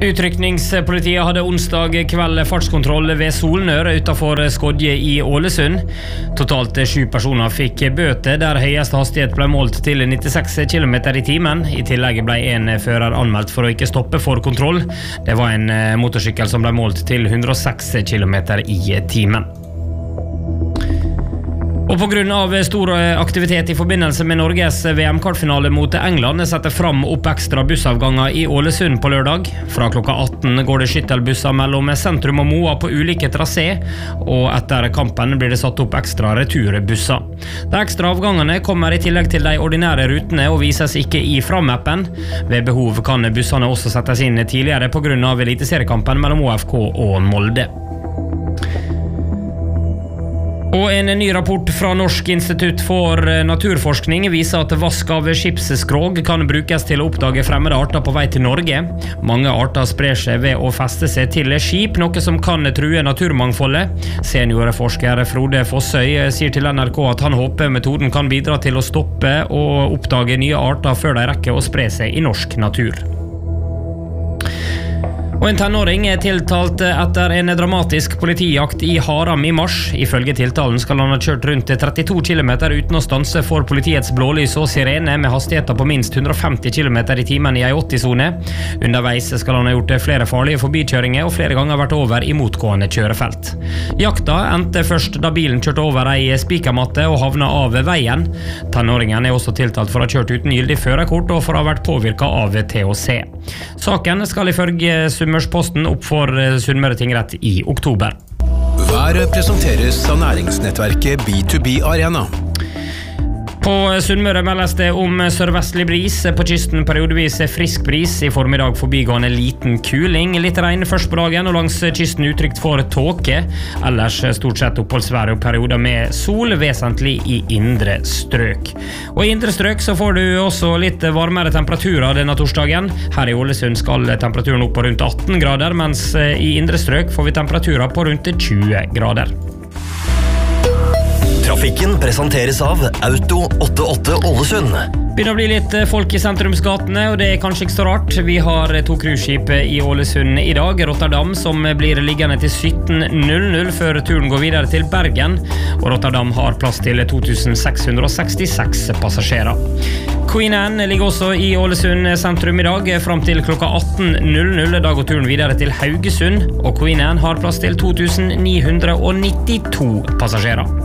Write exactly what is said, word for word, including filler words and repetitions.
Utrykningspolitiet hadde onsdag kveld fartskontroll ved Solnør utenfor Skodje i Ålesund. Totalt sju personer fikk bøte, der høyeste hastighet ble målt til nittiseks kilometer i timen. I tillegg ble en fører anmeldt for å ikke stoppe for kontroll. Det var en motorsykkel som ble målt til hundre og seks kilometer i timen. Og på grunn av stor aktivitet i forbindelse med Norges V M-kvartfinale mot England setter fram opp ekstra bussavganger i Ålesund på lørdag. Fra klokka atten går det skyttelbusser mellom sentrum og Moa på ulike trasé, og etter kampen blir det satt opp ekstra returbusser. De ekstra avgangene kommer i tillegg til de ordinære rutene og vises ikke i Fram-appen. Ved behov kan bussene også settes inn tidligere på grunn av eliteseriekampen mellom O F K og Molde. Og en ny rapport fra Norsk institutt for naturforskning viser at vask av skipsskrog kan brukes til å oppdage fremmede arter på vei til Norge. Mange arter sprer seg ved å feste seg til skip, noe som kan true naturmangfoldet. Seniorforsker Frode Fossøy sier til N R K at han håper metoden kan bidra til å stoppe og oppdage nye arter før de rekker å spre seg i norsk natur. Og en tenåring er tiltalt etter en dramatisk politijakt i Haram i mars. Ifølge tiltalen skal han ha kjørt rundt trettito kilometer uten å stanse for politiets blålys og sirene med hastigheter på minst hundre og femti kilometer i timen i en åtti-sone. Underveis skal han ha gjort flere farlige forbikjøringer og flere ganger vært over i motgående kjørefelt. Jakta endte først da bilen kjørte over ei spikermatte og havna av veien. Tenåringen er også tiltalt for å ha kjørt uten gyldig førerkort og for å ha vært påvirket av T H C. Saken skal ifølge Sunnmørsposten opp for Sunnmøre tingrett i oktober. Været presenteres av næringsnettverket B to B Arena. På Sunnmøre meldes det om sørvestlig bris, på kysten periodevis frisk bris, i formiddag forbigående liten kuling, litt regn først på dagen og langs kysten utrygt for tåke, ellers stort sett oppholdsvær og perioder med sol, vesentlig i indre strøk. Og i indre strøk så får du også litt varmere temperaturer denne torsdagen. Her i Ålesund skal temperaturen opp på rundt atten grader, mens i indre strøk får vi temperaturer på rundt tjue grader. Trafikken presenteres av Auto åttiåtte Ålesund. Begynner å bli litt folk i sentrumsgatene, og det er kanskje ikke så rart. Vi har to cruiseskip i Ålesund i dag. Rotterdam som blir liggende til sytten null null før turen går videre til Bergen. Og Rotterdam har plass til to tusen seks hundre og sekstiseks passasjerer. Queen Anne ligger også i Ålesund sentrum i dag, frem til klokka atten null null. Da går turen videre til Haugesund, og Queen Anne har plass til to tusen ni hundre og nittito passasjerer.